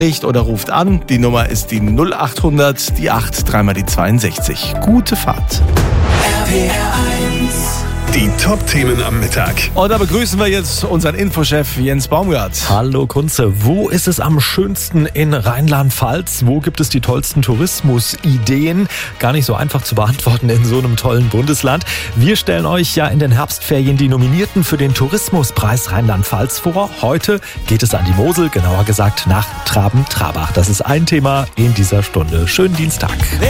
oder ruft an. Die Nummer ist die 0800, die 8, dreimal die 62. Gute Fahrt. Die Top-Themen am Mittag. Und da begrüßen wir jetzt unseren Infochef Jens Baumgart. Hallo Kunze, wo ist es am schönsten in Rheinland-Pfalz? Wo gibt es die tollsten Tourismusideen? Gar nicht so einfach zu beantworten in so einem tollen Bundesland. Wir stellen euch ja in den Herbstferien die Nominierten für den Tourismuspreis Rheinland-Pfalz vor. Heute geht es an die Mosel, genauer gesagt nach Traben-Trarbach. Das ist ein Thema in dieser Stunde. Schönen Dienstag.